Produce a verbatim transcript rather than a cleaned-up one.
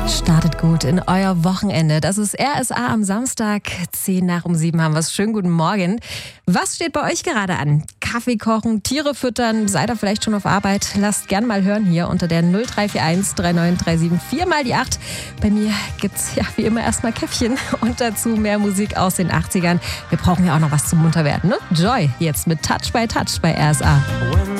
Startet gut in euer Wochenende. Das ist R S A am Samstag, zehn nach um sieben haben wir es. Schönen guten Morgen. Was steht bei euch gerade an? Kaffee kochen, Tiere füttern, seid ihr vielleicht schon auf Arbeit? Lasst gern mal hören hier unter der null drei vier eins drei neun drei sieben vier mal die acht. Bei mir gibt's ja wie immer erstmal Käffchen und dazu mehr Musik aus den achtzigern. Wir brauchen ja auch noch was zum Munterwerden, ne? Joy, jetzt mit Touch by Touch bei R S A.